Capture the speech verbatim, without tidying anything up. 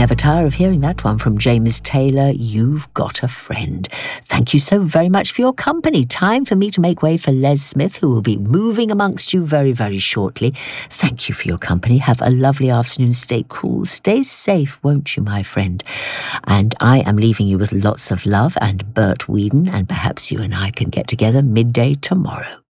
never tire of hearing that one from James Taylor. You've got a friend. Thank you so very much for your company. Time for me to make way for Les Smith, who will be moving amongst you very, very shortly. Thank you for your company. Have a lovely afternoon. Stay cool. Stay safe, won't you, my friend? And I am leaving you with lots of love and Bert Whedon, and perhaps you and I can get together midday tomorrow.